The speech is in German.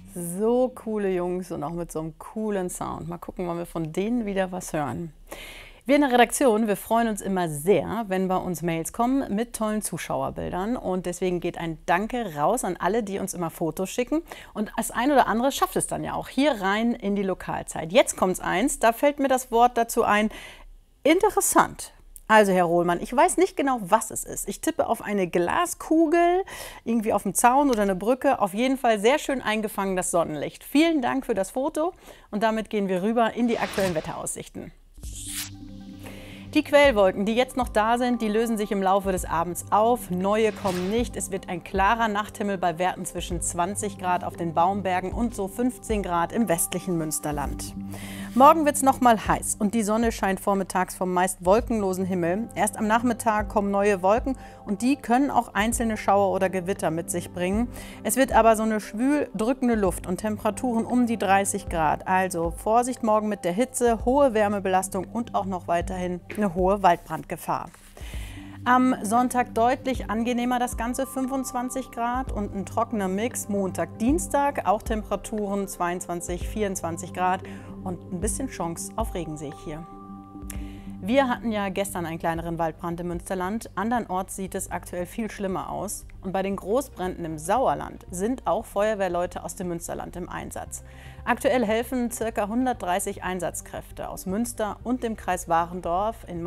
So coole Jungs und auch mit so einem coolen Sound. Mal gucken, wann wir von denen wieder was hören. Wir in der Redaktion, wir freuen uns immer sehr, wenn bei uns Mails kommen mit tollen Zuschauerbildern. Und deswegen geht ein Danke raus an alle, die uns immer Fotos schicken. Und das ein oder andere schafft es dann ja auch hier rein in die Lokalzeit. Jetzt kommt's eins, da fällt mir das Wort dazu ein. Interessant. Also, Herr Rohlmann, ich weiß nicht genau, was es ist. Ich tippe auf eine Glaskugel, irgendwie auf dem Zaun oder eine Brücke. Auf jeden Fall sehr schön eingefangen, das Sonnenlicht. Vielen Dank für das Foto und damit gehen wir rüber in die aktuellen Wetteraussichten. Die Quellwolken, die jetzt noch da sind, die lösen sich im Laufe des Abends auf. Neue kommen nicht. Es wird ein klarer Nachthimmel bei Werten zwischen 20 Grad auf den Baumbergen und so 15 Grad im westlichen Münsterland. Morgen wird es noch mal heiß und die Sonne scheint vormittags vom meist wolkenlosen Himmel. Erst am Nachmittag kommen neue Wolken und die können auch einzelne Schauer oder Gewitter mit sich bringen. Es wird aber so eine schwül drückende Luft und Temperaturen um die 30 Grad. Also Vorsicht morgen mit der Hitze, hohe Wärmebelastung und auch noch weiterhin eine hohe Waldbrandgefahr. Am Sonntag deutlich angenehmer das Ganze, 25 Grad und ein trockener Mix. Montag, Dienstag auch Temperaturen 22, 24 Grad und ein bisschen Chance auf Regen sehe ich hier. Wir hatten ja gestern einen kleineren Waldbrand im Münsterland. Andernorts sieht es aktuell viel schlimmer aus. Und bei den Großbränden im Sauerland sind auch Feuerwehrleute aus dem Münsterland im Einsatz. Aktuell helfen ca. 130 Einsatzkräfte aus Münster und dem Kreis Warendorf in